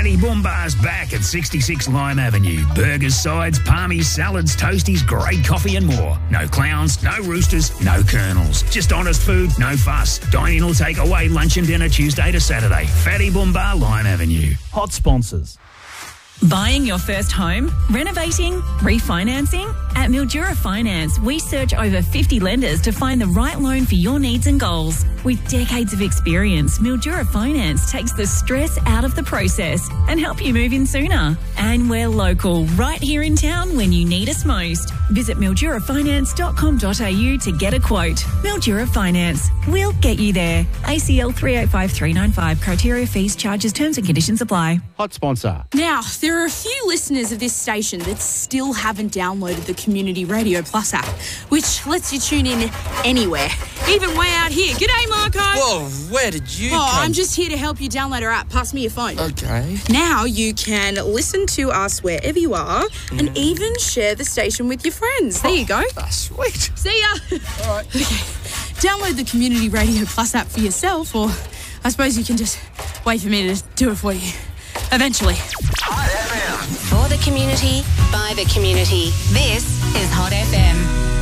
Fatty Boom Bar's back at 66 Lime Avenue. Burgers, sides, palmies, salads, toasties, great coffee and more. No clowns, no roosters, no colonels. Just honest food, no fuss. Dine in or take away lunch and dinner Tuesday to Saturday. Fatty Boom Bar, Lime Avenue. Hot sponsors. Buying your first home? Renovating? Refinancing? At Mildura Finance, we search over 50 lenders to find the right loan for your needs and goals. With decades of experience, Mildura Finance takes the stress out of the process and help you move in sooner. And we're local, right here in town when you need us most. Visit mildurafinance.com.au to get a quote. Mildura Finance. We'll get you there. ACL 385395. Criteria, fees, charges, terms and conditions apply. Hot sponsor. Now, there are a few listeners of this station that still haven't downloaded the Community Radio Plus app, which lets you tune in anywhere, even way out here. G'day, Marco. Whoa, where did you come? I'm just here to help you download our app. Pass me your phone. Okay. Now you can listen to us wherever you are and even share the station with your friends. There you go. Sweet. See ya. All right. Okay. Download the Community Radio Plus app for yourself, or I suppose you can just wait for me to do it for you. Eventually. Hot FM. For the community, by the community. This is Hot FM.